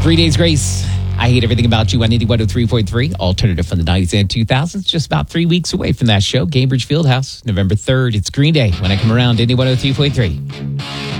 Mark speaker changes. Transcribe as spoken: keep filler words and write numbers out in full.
Speaker 1: Three Days Grace. I Hate Everything About You on eighty-one oh three point three. Alternative from the nineties and two thousands. Just about three weeks away from that show. Cambridge Fieldhouse, November third. It's Green Day when I come around, eighty-one oh three point three.